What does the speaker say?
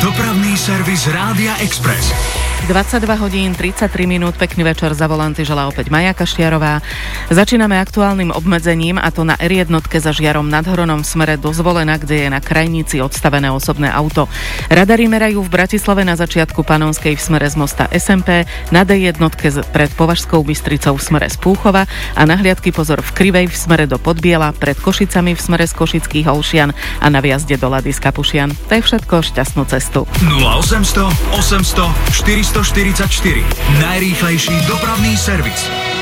Dopravný servis Rádia Express. 22 hodín 33 minút, pekný večer, za volanty želá opäť Maja Kaštiarová. Začíname aktuálnym obmedzením, a to na R1 za Žiarom nad Hronom v smere do Zvolena, kde je na krajnici odstavené osobné auto. Radary merajú v Bratislave na začiatku Panonskej v smere z mosta SMP, na D1 pred Považskou Bystricou v smere z Púchova a na hliadky pozor v Krivej v smere do Podbiela, pred Košicami v smere z Košických Olšian a na viazde do Lady z Kapušian. To je všetko, šťastnú cestu. 0800 800 444. Najrýchlejší dopravný servis.